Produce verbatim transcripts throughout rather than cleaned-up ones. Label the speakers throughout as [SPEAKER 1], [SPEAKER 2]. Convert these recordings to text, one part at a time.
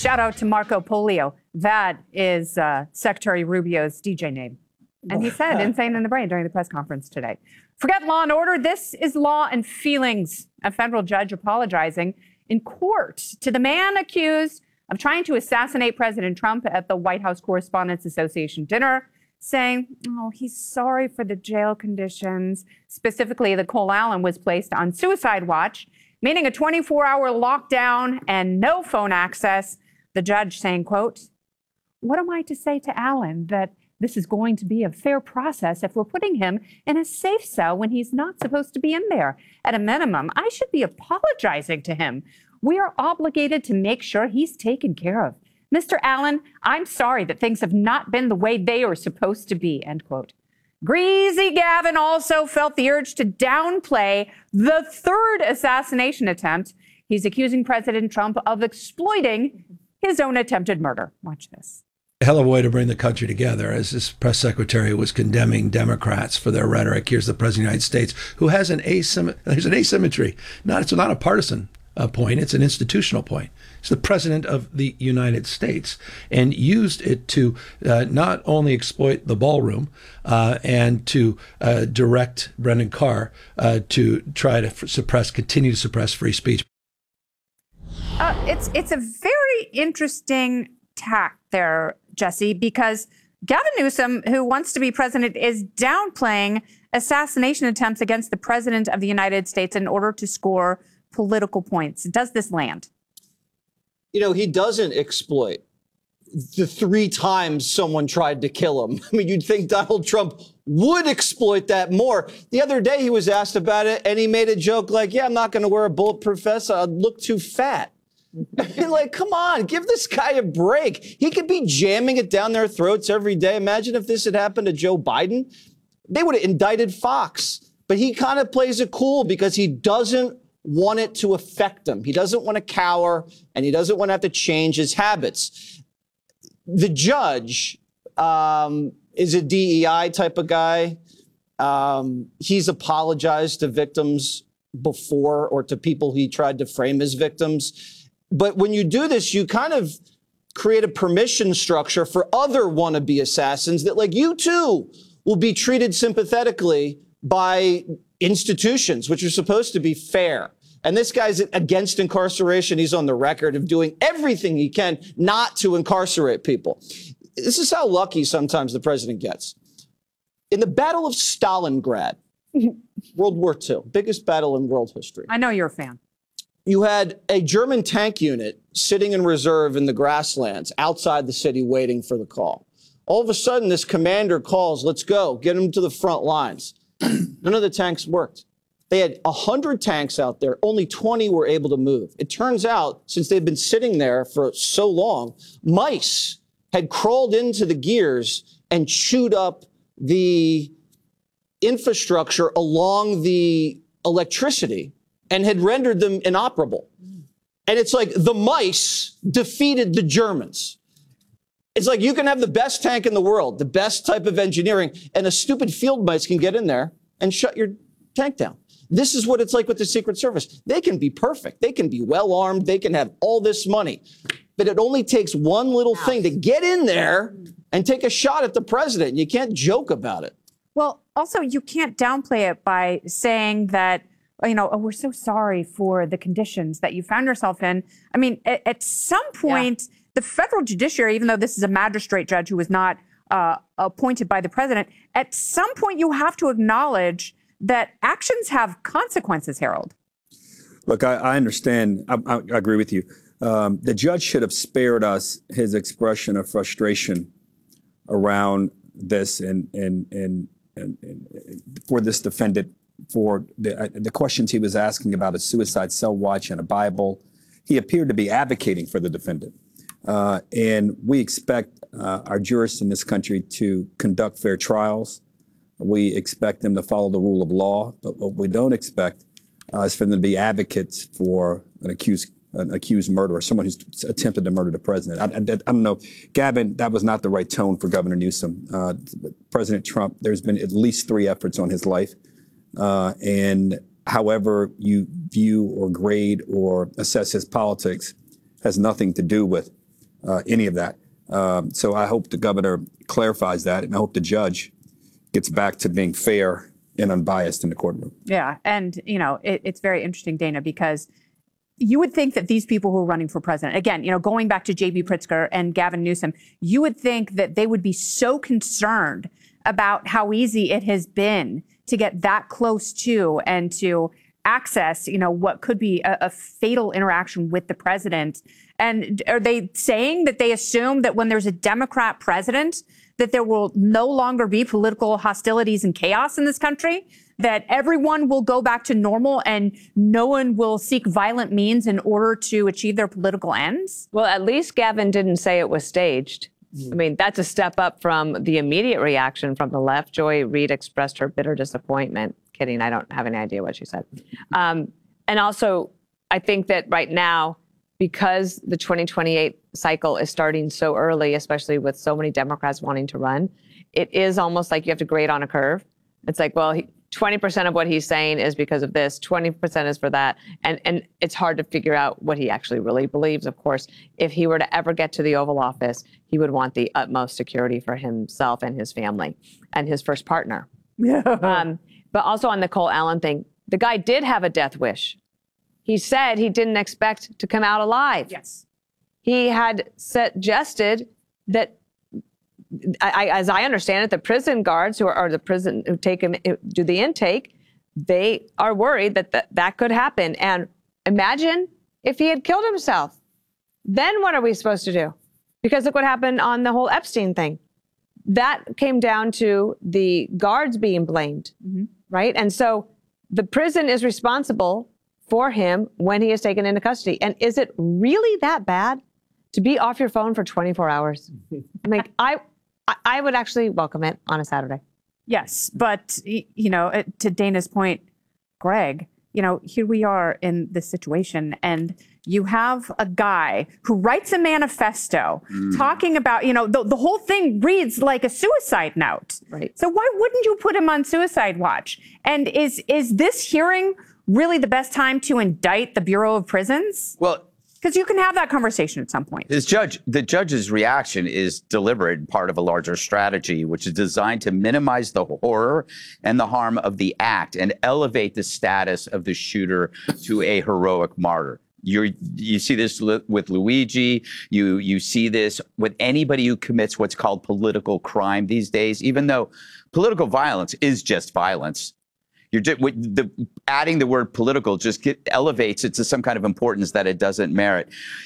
[SPEAKER 1] Shout out to Marco Polio. That is uh, Secretary Rubio's D J name. And he said insane in the brain during the press conference today. Forget law and order. This is law and feelings. A federal judge apologizing in court to the man accused of trying to assassinate President Trump at the White House Correspondents Association dinner, saying, oh, he's sorry for the jail conditions. Specifically, that Cole Allen was placed on suicide watch, meaning a twenty-four hour lockdown and no phone access. The judge saying, quote, what am I to say to Allen that this is going to be a fair process if we're putting him in a safe cell when he's not supposed to be in there? At a minimum, I should be apologizing to him. We are obligated to make sure he's taken care of. Mister Allen, I'm sorry that things have not been the way they are supposed to be, end quote. Greasy Gavin also felt the urge to downplay the third assassination attempt. He's accusing President Trump of exploiting his own attempted murder. Watch this.
[SPEAKER 2] A hell of a way to bring the country together, as this press secretary was condemning Democrats for their rhetoric. Here's the president of the United States, who has an asym- there's an asymmetry. Not, it's not a partisan uh, point, it's an institutional point. It's the president of the United States, and used it to uh, not only exploit the ballroom uh, and to uh, direct Brendan Carr uh, to try to f- suppress, continue to suppress free speech.
[SPEAKER 1] Uh, it's it's a very interesting tack there, Jesse, because Gavin Newsom, who wants to be president, is downplaying assassination attempts against the president of the United States in order to score political points. Does this land?
[SPEAKER 3] You know, he doesn't exploit the three times someone tried to kill him. I mean, you'd think Donald Trump would exploit that more. The other day he was asked about it and he made a joke like, yeah, I'm not going to wear a bulletproof vest. I'd look too fat. Like, come on, give this guy a break. He could be jamming it down their throats every day. Imagine if this had happened to Joe Biden. They would have indicted Fox. But he kind of plays it cool because he doesn't want it to affect him. He doesn't want to cower, and he doesn't want to have to change his habits. The judge um, is a D E I type of guy. Um, he's apologized to victims before, or to people he tried to frame as victims. But when you do this, you kind of create a permission structure for other wannabe assassins that, like, you too will be treated sympathetically by institutions, which are supposed to be fair. And this guy's against incarceration. He's on the record of doing everything he can not to incarcerate people. This is how lucky sometimes the president gets. In the Battle of Stalingrad, World War Two, biggest battle in world history.
[SPEAKER 1] I know you're a fan.
[SPEAKER 3] You had a German tank unit sitting in reserve in the grasslands outside the city waiting for the call. All of a sudden, this commander calls, let's go, get them to the front lines. None of the tanks worked. They had one hundred tanks out there. Only twenty were able to move. It turns out, since they'd been sitting there for so long, mice had crawled into the gears and chewed up the infrastructure along the electricity and had rendered them inoperable. And it's like the mice defeated the Germans. It's like you can have the best tank in the world, the best type of engineering, and a stupid field mice can get in there and shut your tank down. This is what it's like with the Secret Service. They can be perfect. They can be well armed. They can have all this money. But it only takes one little thing to get in there and take a shot at the president. You can't joke about it.
[SPEAKER 1] Well, also, you can't downplay it by saying that, you know, oh, we're so sorry for the conditions that you found yourself in. I mean, at, at some point, yeah. the federal judiciary, even though this is a magistrate judge who was not uh, appointed by the president, at some point you have to acknowledge that actions have consequences, Harold.
[SPEAKER 4] Look, I, I understand. I, I agree with you. Um, the judge should have spared us his expression of frustration around this and and and, and, and for this defendant, for the, uh, the questions he was asking about a suicide cell watch and a Bible. He appeared to be advocating for the defendant. Uh, and we expect uh, our jurists in this country to conduct fair trials. We expect them to follow the rule of law. But what we don't expect uh, is for them to be advocates for an accused an accused murderer, someone who's attempted to murder the president. I, I, I don't know. Gavin, that was not the right tone for Governor Newsom. Uh, President Trump, there's been at least three efforts on his life. Uh, and however you view or grade or assess his politics has nothing to do with uh, any of that. Um, so I hope the governor clarifies that, and I hope the judge gets back to being fair and unbiased in the courtroom.
[SPEAKER 1] Yeah, and you know, it, it's very interesting, Dana, because you would think that these people who are running for president, again, you know, going back to J B Pritzker and Gavin Newsom, you would think that they would be so concerned about how easy it has been to get that close to and to access, you know, what could be a, a fatal interaction with the president. And are they saying that they assume that when there's a Democrat president, that there will no longer be political hostilities and chaos in this country? That everyone will go back to normal and no one will seek violent means in order to achieve their political ends?
[SPEAKER 5] Well, at least Gavin didn't say it was staged. Mm. I mean, that's a step up from the immediate reaction from the left. Joy Reid expressed her bitter disappointment. Kidding, I don't have any idea what she said. Um, and also, I think that right now, because the twenty twenty-eight cycle is starting so early, especially with so many Democrats wanting to run, it is almost like you have to grade on a curve. It's like, well, he, twenty percent of what he's saying is because of this, twenty percent is for that. And, and it's hard to figure out what he actually really believes. Of course, if he were to ever get to the Oval Office, he would want the utmost security for himself and his family and his first partner. Yeah. Um, but also on the Cole Allen thing, the guy did have a death wish. He said he didn't expect to come out alive.
[SPEAKER 1] Yes.
[SPEAKER 5] He had suggested that, I, as I understand it, the prison guards who are, or the prison who take him, do the intake, they are worried that th- that could happen. And imagine if he had killed himself. Then what are we supposed to do? Because look what happened on the whole Epstein thing. That came down to the guards being blamed, mm-hmm. right? And so the prison is responsible for him when he is taken into custody. And is it really that bad to be off your phone for twenty-four hours? I mean, I, I would actually welcome it on a Saturday.
[SPEAKER 1] Yes, but, you know, to Dana's point, Greg, you know, here we are in this situation, and you have a guy who writes a manifesto mm. talking about, you know, the, the whole thing reads like a suicide note.
[SPEAKER 5] Right.
[SPEAKER 1] So why wouldn't you put him on suicide watch? And is is this hearing really the best time to indict the Bureau of Prisons?
[SPEAKER 6] Well,
[SPEAKER 1] because you can have that conversation at some point.
[SPEAKER 6] This judge, the judge's reaction is deliberate, part of a larger strategy, which is designed to minimize the horror and the harm of the act and elevate the status of the shooter to a heroic martyr. You're, you see this with Luigi. You you see this with anybody who commits what's called political crime these days, even though political violence is just violence. You're just, the, adding the word political just get, elevates it to some kind of importance that it doesn't merit.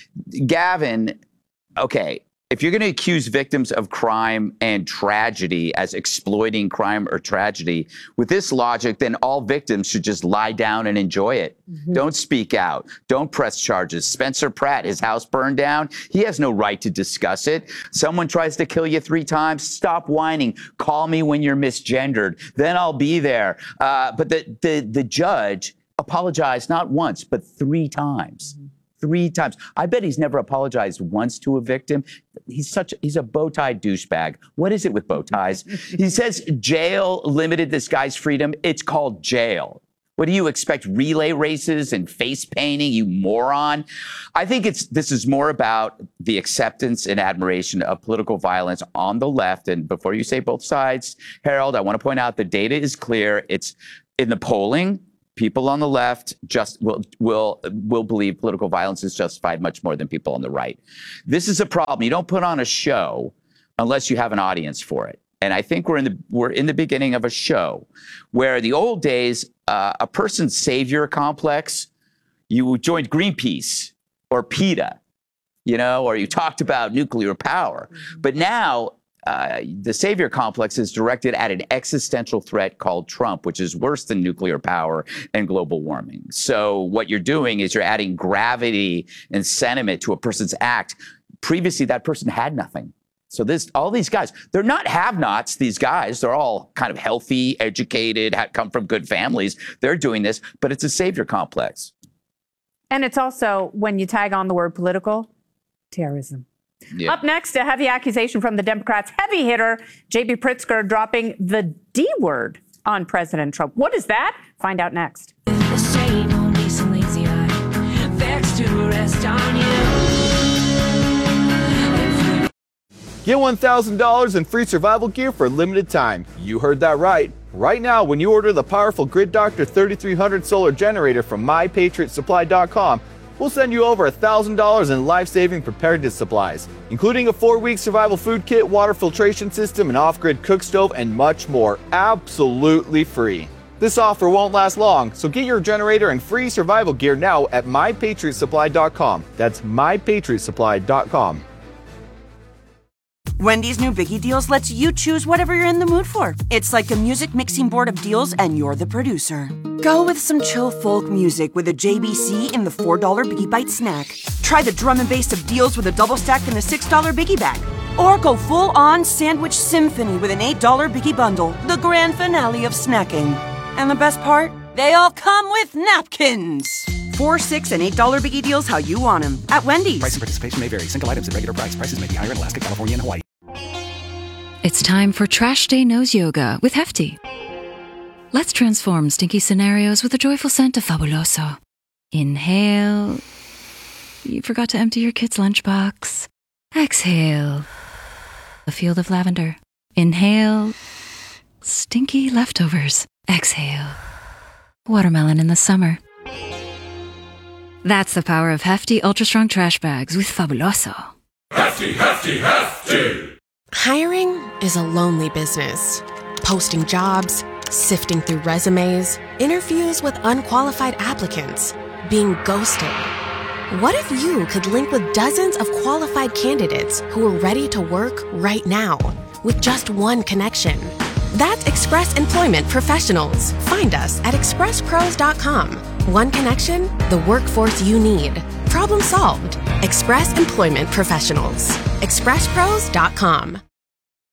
[SPEAKER 6] Gavin, okay, if you're going to accuse victims of crime and tragedy as exploiting crime or tragedy, with this logic, then all victims should just lie down and enjoy it. Mm-hmm. Don't speak out. Don't press charges. Spencer Pratt, his house burned down. He has no right to discuss it. Someone tries to kill you three times. Stop whining. Call me when you're misgendered. Then I'll be there. Uh, but the, the, the judge apologized not once, but three times. Mm-hmm. Three times. I bet he's never apologized once to a victim. He's such, he's a bow tie douchebag. What is it with bow ties? He says jail limited this guy's freedom. It's called jail. What do you expect? Relay races and face painting, you moron? I think it's, this is more about the acceptance and admiration of political violence on the left. And before you say both sides, Harold, I want to point out the data is clear. It's in the polling. People on the left just will will will believe political violence is justified much more than people on the right. This is a problem. You don't put on a show unless you have an audience for it. And I think we're in the we're in the beginning of a show where the old days, uh, a person's savior complex, you joined Greenpeace or PETA, you know, or you talked about nuclear power. Mm-hmm. But now Uh, the savior complex is directed at an existential threat called Trump, which is worse than nuclear power and global warming. So what you're doing is you're adding gravity and sentiment to a person's act. Previously, that person had nothing. So this, all these guys, they're not have-nots, these guys. They're all kind of healthy, educated, have come from good families. They're doing this, but it's a savior complex.
[SPEAKER 1] And it's also, when you tag on the word political, terrorism. Yeah. Up next, a heavy accusation from the Democrats' heavy hitter, J B Pritzker, dropping the D word on President Trump. What is that? Find out next.
[SPEAKER 7] Get one thousand dollars in free survival gear for a limited time. You heard that right. Right now, when you order the powerful Grid Doctor thirty-three hundred solar generator from my patriot supply dot com, we'll send you over one thousand dollars in life-saving preparedness supplies, including a four-week survival food kit, water filtration system, an off-grid cook stove, and much more, absolutely free. This offer won't last long, so get your generator and free survival gear now at my patriot supply dot com. That's my patriot supply dot com.
[SPEAKER 8] Wendy's new Biggie Deals lets you choose whatever you're in the mood for. It's like a music mixing board of deals, and you're the producer. Go with some chill folk music with a J B C in the four dollar Biggie Bite snack. Try the drum and bass of deals with a double stack in the six dollar Biggie Bag. Or go full-on sandwich symphony with an eight dollar Biggie Bundle, the grand finale of snacking. And the best part? They all come with napkins. Four, six, and eight dollar Biggie Deals how you want them at Wendy's.
[SPEAKER 9] Price and participation may vary. Single items at regular price. Prices may be higher in Alaska, California, and Hawaii.
[SPEAKER 10] It's time for Trash Day Nose Yoga with Hefty. Let's transform stinky scenarios with a joyful scent of Fabuloso. Inhale. You forgot to empty your kid's lunchbox. Exhale. A field of lavender. Inhale. Stinky leftovers. Exhale. Watermelon in the summer. That's the power of Hefty Ultra Strong Trash Bags with Fabuloso.
[SPEAKER 11] Hefty, hefty, hefty! Hiring is a lonely business. Posting jobs, sifting through resumes, interviews with unqualified applicants, being ghosted. What if you could link with dozens of qualified candidates who are ready to work right now with just one connection? That's Express Employment Professionals. Find us at express pros dot com. One connection, the workforce you need. Problem solved. Express Employment Professionals. express pros dot com.